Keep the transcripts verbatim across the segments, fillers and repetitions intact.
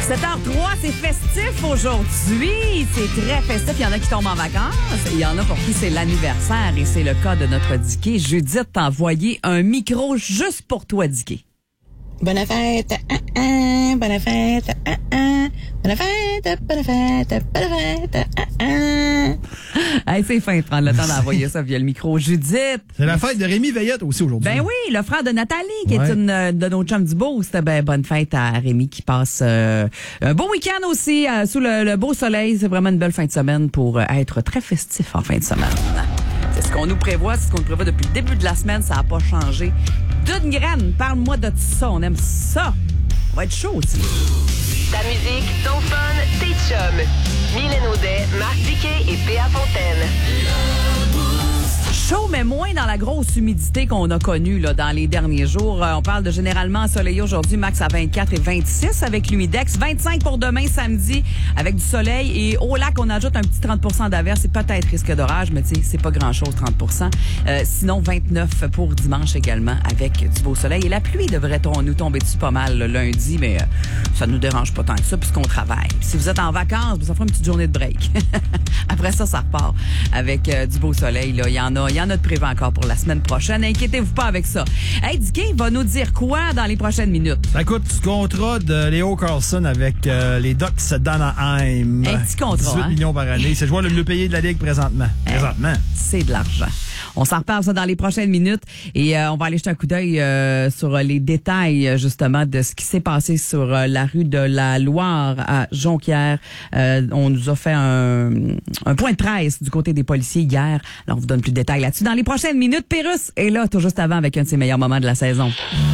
sept heures zéro trois, c'est festif aujourd'hui. C'est très festif. Il y en a qui tombent en vacances. Il y en a pour qui c'est l'anniversaire. Et c'est le cas de notre Dicky. Judith t'a envoyé un micro juste pour toi, Dicky. Bonne fête, ah, ah, bonne fête, ah, ah, bonne fête, bonne fête, bonne fête, ah, ah. Hey, c'est fin de prendre le temps d'envoyer ça via le micro. Judith. C'est la fête de Rémi Veillette aussi aujourd'hui. Ben oui, le frère de Nathalie, qui Ouais. est une euh, de nos chums du Boost. Ben, bonne fête à Rémi qui passe euh, un beau week-end aussi euh, sous le, le beau soleil. C'est vraiment une belle fin de semaine pour euh, être très festif en fin de semaine. C'est ce qu'on nous prévoit, c'est ce qu'on nous prévoit depuis le début de la semaine. Ça n'a pas changé. D'une graine, parle-moi de ça. On aime ça. On va être chaud aussi. Ta musique, ton fun, tes chums. Mylène Audet, Marc Diquet et P A Fontaine. Chaud, mais moins dans la grosse humidité qu'on a connue là, dans les derniers jours. Euh, on parle de généralement ensoleillé aujourd'hui, max à vingt-quatre et vingt-six avec l'humidex. vingt-cinq pour demain, samedi, avec du soleil. Et au lac, on ajoute un petit trente pour cent d'averse. C'est peut-être risque d'orage, mais tu sais, c'est pas grand-chose, trente pour cent. Euh, sinon, vingt-neuf pour dimanche également, avec du beau soleil. Et la pluie devrait t- nous tomber dessus pas mal le lundi, mais euh, ça nous dérange pas tant que ça puisqu'on travaille. Puis si vous êtes en vacances, ça fera une petite journée de break. Après ça, ça repart avec euh, du beau soleil. Là. Il y en a, il y en a de prévu encore pour la semaine prochaine. Inquiétez-vous pas avec ça. Hey, Dicky va nous dire quoi dans les prochaines minutes? Ça coûte du contrat de Léo Carlson avec euh, les Ducks d'Anaheim. Un petit contrat, dix-huit hein? millions par année. C'est le joueur le mieux payé de la Ligue présentement. Hey, Présentement. c'est de l'argent. On s'en reparle ça dans les prochaines minutes et euh, on va aller jeter un coup d'œil euh, sur les détails justement de ce qui s'est passé sur euh, la rue de la Loire à Jonquière. Euh, on nous a fait un, un point de presse du côté des policiers hier. Alors on vous donne plus de détails là-dessus dans les prochaines minutes. Pérus est là tout juste avant avec un de ses meilleurs moments de la saison.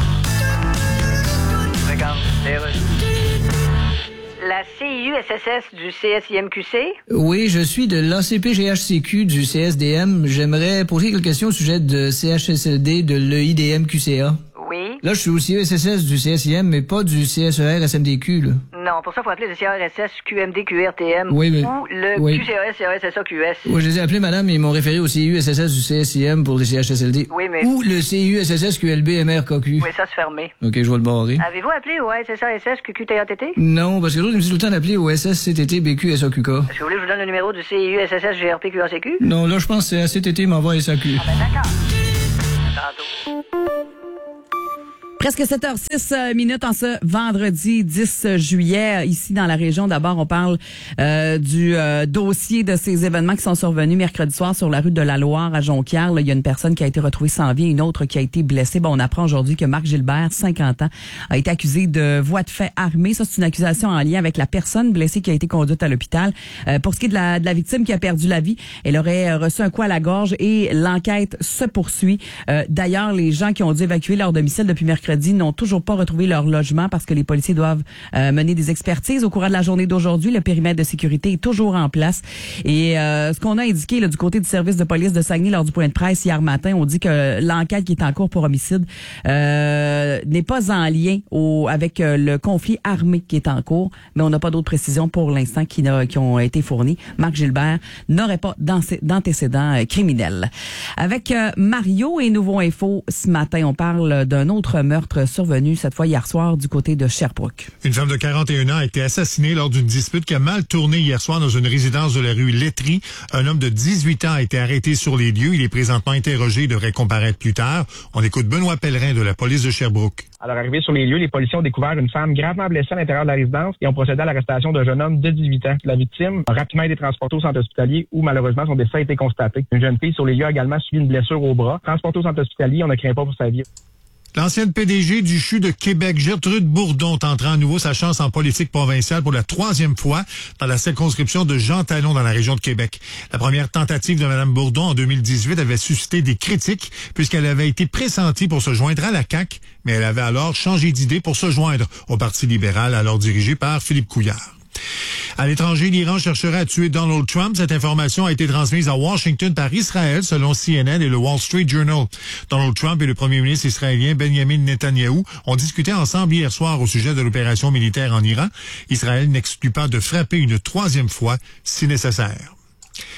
Regarde, La C I U S S S du C S I M Q C? Oui, je suis de l'A C P G H C Q du C S D M. J'aimerais poser quelques questions au sujet de C H S L D de l'E I D M Q C A. Oui. Là, je suis aussi U S S S du C S I M, mais pas du C S E R S M D Q, là. Non, pour ça, il faut appeler le C R S S Q M D Q R T M Oui, mais- ou le oui. Q C A S C R S S A Q S. Ouais, je les ai appelés, madame, et ils m'ont référé au C I U S S S du C S I M pour les C H S L D. Oui, mais- Ou le C I U S S S Q L B M R K Q. Oui, ça se fermé. OK, je vais le barrer. Avez-vous appelé au S S A S S Q Q T A T T? Non, parce que l'autre, il me dit tout le temps d'appeler au S S C T T B Q S A Q K. Est-ce que vous voulez que je vous donne le numéro du C I U S S S G R P Q A C Q? Non, là, je pense que c'est A C T T m'envoie S A Q. Ben d'accord. Tantôt. Presque sept heures six minutes en ce vendredi dix juillet. Ici, dans la région, d'abord, on parle euh, du euh, dossier de ces événements qui sont survenus mercredi soir sur la rue de la Loire à Jonquière. Là, il y a une personne qui a été retrouvée sans vie, une autre qui a été blessée. Bon, on apprend aujourd'hui que Marc Gilbert, cinquante ans, a été accusé de voie de fait armée. Ça, c'est une accusation en lien avec la personne blessée qui a été conduite à l'hôpital. Euh, pour ce qui est de la, de la victime qui a perdu la vie, elle aurait reçu un coup à la gorge et l'enquête se poursuit. Euh, d'ailleurs, les gens qui ont dû évacuer leur domicile depuis mercredi n'ont toujours pas retrouvé leur logement parce que les policiers doivent euh, mener des expertises au courant de la journée d'aujourd'hui. Le périmètre de sécurité est toujours en place. Et euh, ce qu'on a indiqué là, du côté du service de police de Saguenay lors du point de presse hier matin, on dit que l'enquête qui est en cours pour homicide euh, n'est pas en lien au, avec euh, le conflit armé qui est en cours, mais on n'a pas d'autres précisions pour l'instant qui, n'a, qui ont été fournies. Marc Gilbert n'aurait pas d'antécédents euh, criminels. Avec euh, Mario et Nouveau Info, ce matin, on parle d'un autre meurtre survenu, cette fois hier soir, du côté de Sherbrooke. Une femme de quarante et un ans a été assassinée lors d'une dispute qui a mal tourné hier soir dans une résidence de la rue Lettré. Un homme de dix-huit ans a été arrêté sur les lieux. Il est présentement interrogé et devrait comparaître plus tard. On écoute Benoît Pellerin de la police de Sherbrooke. À leur arrivée sur les lieux, les policiers ont découvert une femme gravement blessée à l'intérieur de la résidence et ont procédé à l'arrestation d'un jeune homme de dix-huit ans. La victime a rapidement été transportée au centre hospitalier où malheureusement son décès a été constaté. Une jeune fille sur les lieux a également subi une blessure au bras. Transportée au centre hospitalier, on ne craint pas pour sa vie. L'ancienne P D G du C H U de Québec, Gertrude Bourdon, tentera à nouveau sa chance en politique provinciale pour la troisième fois dans la circonscription de Jean Talon dans la région de Québec. La première tentative de Mme Bourdon en deux mille dix-huit avait suscité des critiques puisqu'elle avait été pressentie pour se joindre à la C A Q, mais elle avait alors changé d'idée pour se joindre au Parti libéral, alors dirigé par Philippe Couillard. À l'étranger, l'Iran chercherait à tuer Donald Trump. Cette information a été transmise à Washington par Israël, selon C N N et le Wall Street Journal. Donald Trump et le premier ministre israélien Benjamin Netanyahou ont discuté ensemble hier soir au sujet de l'opération militaire en Iran. Israël n'exclut pas de frapper une troisième fois si nécessaire.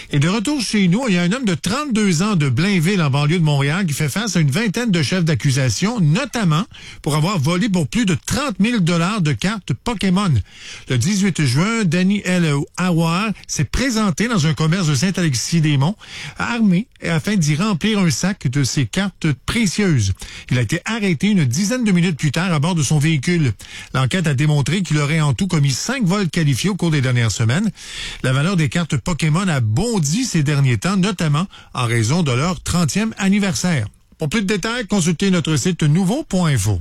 Et de retour chez nous, il y a un homme de trente-deux ans de Blainville, en banlieue de Montréal, qui fait face à une vingtaine de chefs d'accusation, notamment pour avoir volé pour plus de trente mille dollars de cartes Pokémon. Le dix-huit juin, Danny L. Howard s'est présenté dans un commerce de Saint-Alexis-des-Monts, armé, afin d'y remplir un sac de ses cartes précieuses. Il a été arrêté une dizaine de minutes plus tard à bord de son véhicule. L'enquête a démontré qu'il aurait en tout commis cinq vols qualifiés au cours des dernières semaines. La valeur des cartes Pokémon a bondi ces derniers temps, notamment en raison de leur trentième anniversaire. Pour plus de détails, consultez notre site nouveau point info.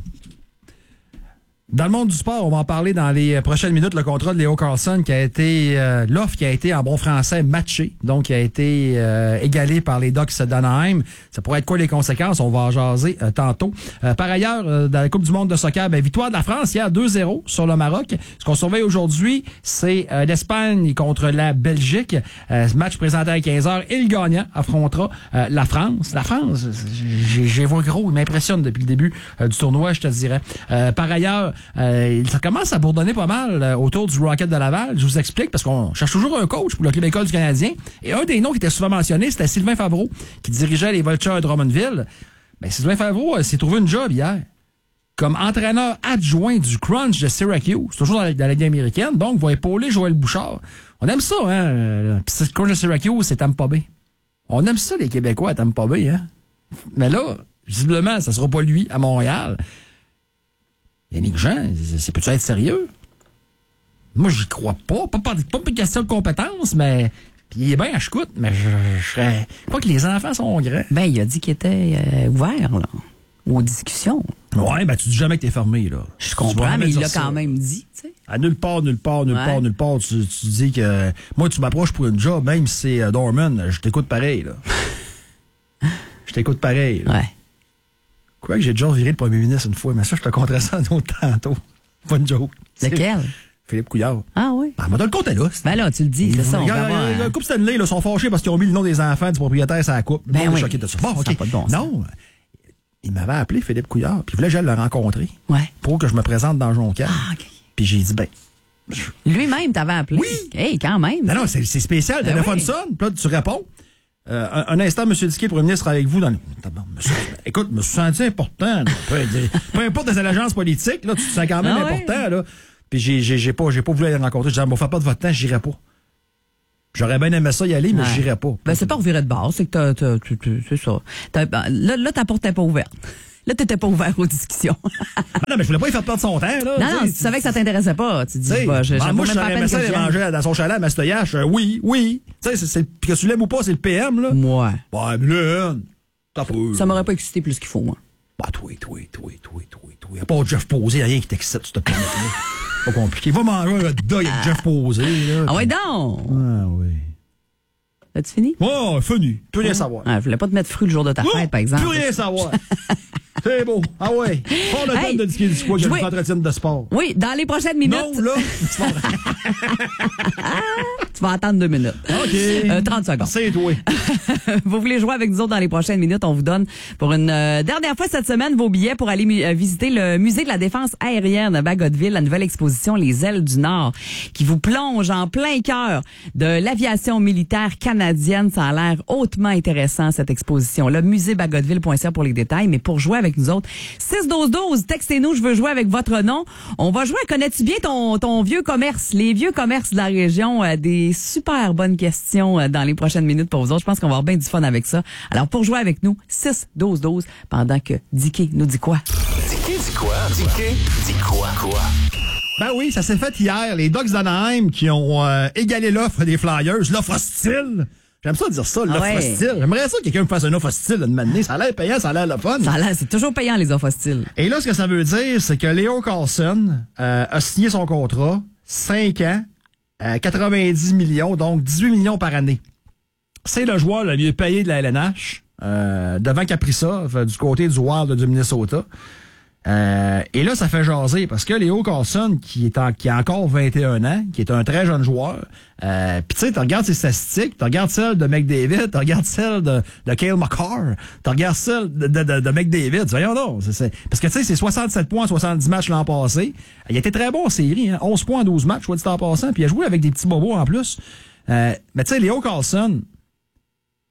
Dans le monde du sport, on va en parler dans les prochaines minutes, le contrat de Leo Carlsson qui a été, euh, l'offre qui a été en bon français matché, donc qui a été euh, égalé par les Ducks d'Anaheim. Ça pourrait être quoi les conséquences? On va en jaser euh, tantôt. Euh, par ailleurs, euh, dans la Coupe du monde de soccer, ben, victoire de la France hier deux zéro sur le Maroc. Ce qu'on surveille aujourd'hui, c'est euh, l'Espagne contre la Belgique. Euh, ce match présenté à quinze heures et le gagnant affrontera euh, la France. La France, j'ai, j'ai vois gros, il m'impressionne depuis le début euh, du tournoi, je te dirais. Euh, par ailleurs, Euh, ça commence à bourdonner pas mal euh, autour du Rocket de Laval. Je vous explique, parce qu'on cherche toujours un coach pour le club école du Canadien. Et un des noms qui était souvent mentionné, c'était Sylvain Favreau, qui dirigeait les Vultures de Drummondville. Ben, Sylvain Favreau euh, s'est trouvé une job hier comme entraîneur adjoint du Crunch de Syracuse, toujours dans la, dans la Ligue américaine, donc va épauler Joël Bouchard. On aime ça, hein? Euh, Puis le Crunch de Syracuse, c'est Tampa Bay. On aime ça, les Québécois à Tampa Bay, hein? Mais là, visiblement, ça sera pas lui à Montréal. Yannick Jean, c'est peut-être être sérieux? Moi, j'y crois pas. Pas, pas, pas une question de compétence, mais... Puis il est bien à Chicoute, mais je, je serais... Pas que les enfants sont grands. Ben, il a dit qu'il était euh, ouvert, là, aux discussions. Ouais, ben tu dis jamais que t'es fermé, là. Je comprends, mais il l'a quand même dit, tu sais. À nulle part, nulle part, nulle ouais. part, nulle part, tu, tu dis que... Moi, tu m'approches pour une job, même si c'est euh, Dorman, je t'écoute pareil, là. Je t'écoute pareil, là. Ouais. Quoi que j'ai déjà viré le premier ministre une fois, mais ça, je te compterai ça un autre tantôt. Pas une joke. Lequel? Philippe Couillard. Ah oui? Ben, m'a donné le compte là. Ben là, tu le dis, c'est ça, on va voir. La Coupe Stanley, là, sont fâchés parce qu'ils ont mis le nom des enfants du propriétaire sur la coupe. Ben oui. Choqué de ça. Bon, Ça OK. n'a pas de bon sens. Non, il m'avait appelé Philippe Couillard, puis il voulait que j'aille le rencontrer. Ouais. Pour que je me présente dans Jonquière. Ah, OK. Puis j'ai dit, ben... Lui-même t'avait appelé? Oui! Hey, quand même. Non, non, c'est, c'est spécial. Le Ben téléphone oui. sonne, puis là, tu réponds. Euh, un, un instant, M. Diquet, le premier ministre, avec vous dans le... Monsieur, écoute, je me suis senti important. Là. Peu, peu importe des allégeances politiques, là, tu te sens quand même ah important. ouais. Là. Puis j'ai, j'ai, j'ai, pas, j'ai pas voulu aller rencontrer. Je disais, bon, faites pas de votre temps, j'irai pas. J'aurais bien aimé ça y aller, mais Ouais. j'irai pas. Ben, c'est pas revirer de bord, c'est que t'as, t'as, t'as, t'as- c'est ça. T'as, là, là, ta porte n'était pas ouverte. Là, t'étais pas ouvert aux discussions. Ah non, mais je voulais pas y faire perdre son temps. Là, non, non, t'sais. si tu savais que ça t'intéressait pas, tu dis, T'sais, bah, je, ben, j'en moi, vaut je même pas t'aurais la aimé peine ça que aller je vienne. manger dans son chalet à Mastoyache. Euh, oui, oui. Tu sais, c'est, c'est, que tu l'aimes ou pas, c'est le P M, là. Ouais. Ouais, mais là, t'as pas. Ça m'aurait pas excité plus qu'il faut, moi. Bah, toi, toi, toi, toi, toi, toi. Y'a pas de Jeff Posé, y'a rien qui t'excite, s'il te plaît. Pas compliqué. Va manger un hot dog avec Jeff Posé, là. Ah ouais, donc! Ah, oui. As-tu fini? Oh, fini. Plus rien savoir. Ah, je voulais pas te mettre fruit le jour de ta Oh, fête, par exemple. Plus rien savoir. C'est beau. Ah ouais. On a Hey, le temps de discuter du quoi que je oui. m'entretienne de sport. Oui, dans les prochaines minutes. Non, là. c'est pas vrai. Tu vas attendre deux minutes. OK. Euh, trente secondes. C'est toi. Vous voulez jouer avec nous autres dans les prochaines minutes, on vous donne pour une euh, dernière fois cette semaine vos billets pour aller mu- euh, visiter le musée de la défense aérienne à Bagotville, la nouvelle exposition Les Ailes du Nord, qui vous plonge en plein cœur de l'aviation militaire canadienne. Ça a l'air hautement intéressant, cette exposition-là. musée bagotville point c a pour les détails, mais pour jouer avec nous autres, six douze douze, textez-nous, je veux jouer avec votre nom. On va jouer, connais-tu bien ton, ton vieux commerce, les vieux commerces de la région, euh, des super bonnes questions euh, dans les prochaines minutes pour vous autres. Je pense qu'on va avoir bien du fun avec ça. Alors, pour jouer avec nous, six douze douze, pendant que Dicky nous dit quoi? Dicky dit quoi? Dicky dit quoi? Quoi? Ben oui, ça s'est fait hier. Les Ducks d'Anaheim qui ont euh, égalé l'offre des Flyers, l'offre hostile. J'aime ça dire ça, l'offre Ah ouais. hostile. J'aimerais ça que quelqu'un me fasse une offre hostile une matinée. Ça a l'air payant, ça a l'air le fun. Ça a l'air, c'est toujours payant, les offres hostiles. Et là, ce que ça veut dire, c'est que Leo Carlsson euh, a signé son contrat, cinq ans, euh, quatre-vingt-dix millions, donc dix-huit millions par année. C'est le joueur le mieux payé de la L N H, euh, devant Kaprizov, du côté du Wild du Minnesota. Euh, et là, ça fait jaser parce que Leo Carlsson, qui est en, qui a encore vingt et un ans, qui est un très jeune joueur, euh, puis tu sais, tu regardes ses statistiques, tu regardes celle de McDavid, tu regardes celle de, de Cale Makar, tu regardes celle de, de, de, de McDavid. Voyons donc. C'est, c'est, parce que tu sais, c'est soixante-sept points, soixante-dix matchs l'an passé. Il a été très bon en série, hein, onze points en douze matchs, soit dit en passant, puis il a joué avec des petits bobos en plus. Euh, mais tu sais, Leo Carlsson,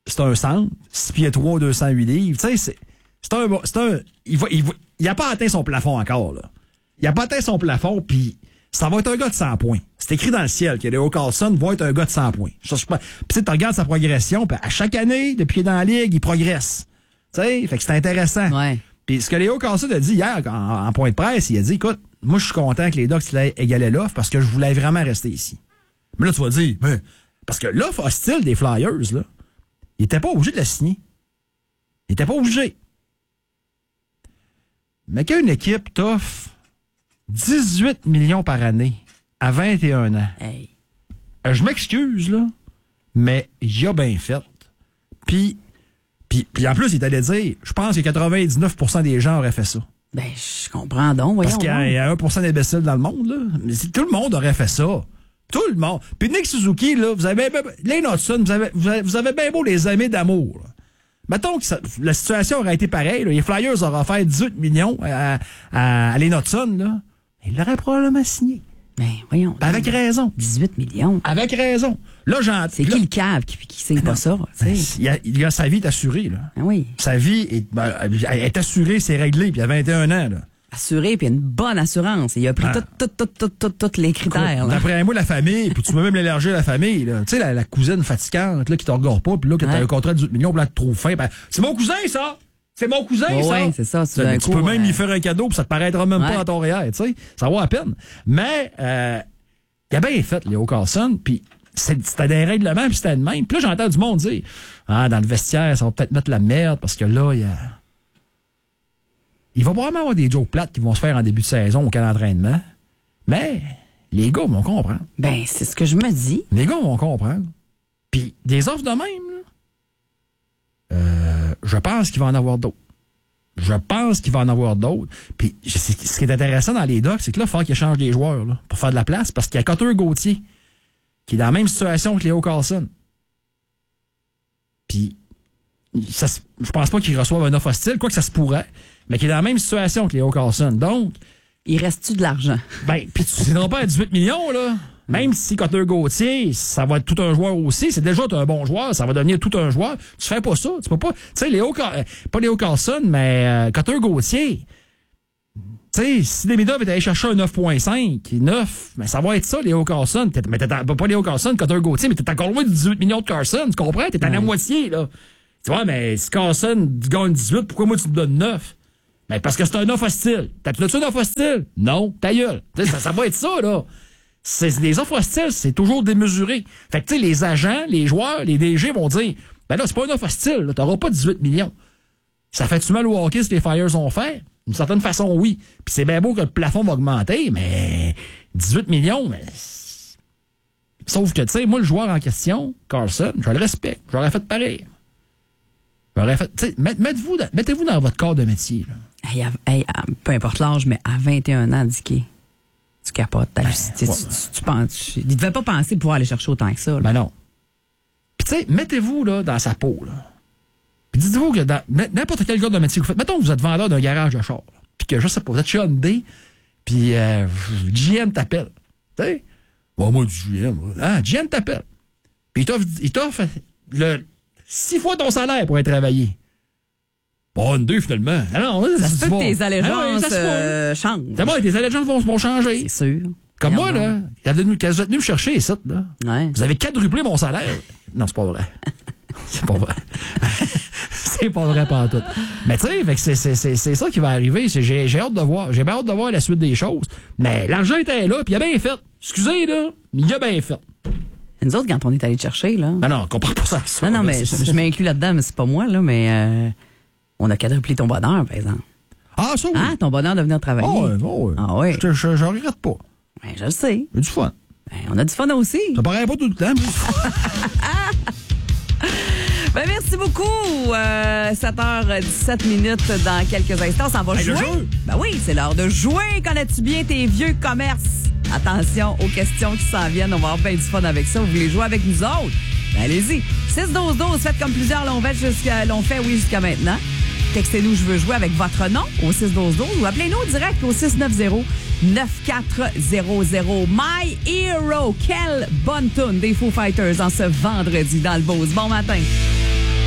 c'est un centre, six pieds trois, deux cent huit livres. Tu sais, c'est, c'est un, c'est un, il va, il va, il a pas atteint son plafond encore, là. Il a pas atteint son plafond, puis ça va être un gars de cent points. C'est écrit dans le ciel que Leo Carlson va être un gars de cent points. Je sais pas. Puis tu regardes sa progression, puis à chaque année, depuis qu'il est dans la ligue, il progresse. Tu sais, fait que c'est intéressant. Ouais. Puis ce que Leo Carlson a dit hier en, en point de presse, il a dit, écoute, moi je suis content que les Ducks aient égalé l'offre parce que je voulais vraiment rester ici. Mais là, tu vas dire, mais, parce que l'offre hostile des Flyers, là, il était pas obligé de la signer. Il était pas obligé. Mais qu'une équipe t'offre dix-huit millions par année à vingt et un ans. Hey. Euh, je m'excuse, là, mais il a bien fait. Puis, puis, puis en plus, il t'allait dire, je pense que quatre-vingt-dix-neuf pour cent des gens auraient fait ça. Ben, je comprends donc, voyons. Parce qu'il y a, il y a un pour cent d'imbéciles dans le monde, là. Mais si tout le monde aurait fait ça. Tout le monde. Puis Nick Suzuki, là, vous avez, Lane Hudson, vous avez, vous avez, vous avez bien beau les aimer d'amour, là. Mettons que ça, la situation aurait été pareille, là, les Flyers auraient offert dix-huit millions à, à, à Lane Hudson, là. Il l'aurait probablement signé. Ben, voyons. Avec raison. dix-huit millions. Avec raison. Là, j'en... C'est là, qui le cave qui, qui sait pas ça? ben, il, a, il a sa vie est assurée, là. Ben oui. Sa vie est, ben, elle est assurée, c'est réglé, puis il a vingt et un ans, là. Assuré, puis une bonne assurance. Il a pris Ah. tous tout, tout, tout, tout, tout les critères. Là. D'après moi, la famille, puis tu peux même l'élargir à la famille, là. Tu sais, la, la cousine fatigante, là, qui te regarde pas, puis là, que t'as Ouais. un contrat de dix-huit millions, puis là, tu trouves fin. Ben, c'est mon cousin, ça! C'est mon cousin, Ouais, ça! ouais, c'est ça, c'est Tu, d'un tu coup, peux même euh, lui faire un cadeau, puis ça te paraîtra même Ouais. pas dans ton réel, tu sais. Ça vaut à peine. Mais, euh, il a bien fait, Leo Carlson, puis c'est- c'était des règlements, puis c'était de même. Puis là, j'entends du monde dire, ah, dans le vestiaire, ça va peut-être mettre la merde, parce que là, il y a... Il va probablement avoir des jokes plates qui vont se faire en début de saison au camp d'entraînement. Mais les gars vont comprendre. Ben, c'est ce que je me dis. Les gars vont comprendre. Puis des offres de même, là, euh, je pense qu'il va en avoir d'autres. Je pense qu'il va en avoir d'autres. Puis je- c'est- ce qui est intéressant dans les Ducks, c'est que là, il faut qu'ils changent des joueurs là, pour faire de la place, parce qu'il y a Cotter Gauthier qui est dans la même situation que Leo Carlson. Puis ça, se- je pense pas qu'il reçoive un offre hostile, quoi que ça se pourrait, mais qui est dans la même situation que Leo Carlson. Donc, Il reste-tu de l'argent? ben, puis tu ne pas à dix-huit millions, là. Même si Cotter Gauthier, ça va être tout un joueur aussi, c'est déjà un bon joueur, ça va devenir tout un joueur. Tu fais pas ça. Tu peux pas. Tu sais, Léo, Car- euh, pas Leo Carlson, mais euh, Cotter Gauthier. Tu sais, si Demidov est allé chercher un neuf virgule cinq, neuf, mais ça va être ça, Leo Carlson. T'es, mais t'es, pas Leo Carlson, Cotter Gauthier, mais t'es encore loin de dix-huit millions de Carlson, tu comprends? T'es à la moitié, là. Tu vois, mais si Carlson gagne dix-huit, pourquoi moi tu me donnes neuf? Ben, parce que c'est un offre hostile. T'as-tu un offre hostile? Non, ta gueule. Tu sais, ça, ça va être ça, là. C'est, les offres hostiles, c'est toujours démesuré. Fait que, tu sais, les agents, les joueurs, les D G vont dire, ben là, c'est pas une offre hostile, là. T'auras pas dix-huit millions. Ça fait-tu mal au hockey ce que les Flyers ont fait? D'une certaine façon, oui. Puis c'est bien beau que le plafond va augmenter, mais dix-huit millions, mais... Sauf que, tu sais, moi, le joueur en question, Carlson, je le respecte. J'aurais fait pareil. J'aurais fait, tu sais, met- mettez-vous dans, mettez-vous dans votre corps de métier, là. Hey, à- hey, à- peu importe l'âge, mais à vingt et un ans, Dicky, tu capotes. Ben, tu, tu, tu, tu penses, tu- il devait pas penser pouvoir aller chercher autant que ça. Là. Ben non. Puis tu sais, mettez-vous là dans sa peau, là. Puis dites-vous que dans n- n'importe quel gars de métier que vous faites, mettons que vous êtes vendeur d'un garage de char, là, puis que je sais pas, vous êtes chez Hyundai, puis euh, G M t'appelle. Tu sais? Bon, moi, du G M, moi. Ah, G M t'appelle. Puis il t'offre, il t'offre le six fois ton salaire pour aller travailler. Pas Hyundai, finalement. Ah non, Ça se c'est peut pas- que tes Ah ouais, allégeances ça se peut. euh, changent. C'est bon, tes allégeances vont, vont changer. C'est sûr. Comme moi, Regarde là, donc. quand vous êtes venu- quand vous êtes venu me chercher ici, là, Ouais. vous avez quadruplé mon salaire. Non, c'est pas vrai. C'est pas vrai. C'est pas vrai pas tout. Mais tu sais, fait que c'est, c'est, c'est, c'est ça qui va arriver. C'est, j'ai, j'ai hâte de voir. J'ai bien hâte de voir la suite des choses. Mais l'argent était là, puis il a bien fait. Excusez, là, mais il a bien fait. Nous autres, quand on est allé te chercher, là. Ben non, on comprend pas ça. ça non, non, là, mais c'est- je, je m'inclus là-dedans, mais c'est pas moi, là, mais euh, on a quadruplé ton bonheur, par exemple. Ah, ça oui. Ah, ton bonheur de venir travailler. Oh, ouais, oh, ouais. Ah ouais. Je, je, je regrette pas. Ben, je le sais. J'ai du fun. Ben, on a du fun aussi. Ça paraît pas tout le temps, mais... Ben, merci beaucoup. Euh, sept heures dix-sept minutes dans quelques instants. Ça va Hey, le jouer. jeu. Ben oui, c'est l'heure de jouer. Connais-tu bien tes vieux commerces? Attention aux questions qui s'en viennent. On va avoir bien du fun avec ça. Vous voulez jouer avec nous autres? Ben, allez-y. six douze douze, faites comme plusieurs l'ont fait jusqu'à, l'ont fait, oui, jusqu'à maintenant. Textez-nous, je veux jouer avec votre nom au six douze douze ou appelez-nous direct au six neuf zéro neuf quatre zéro zéro. My Hero. Quelle bonne toune des Foo Fighters en ce vendredi dans le Beauce. Bon matin.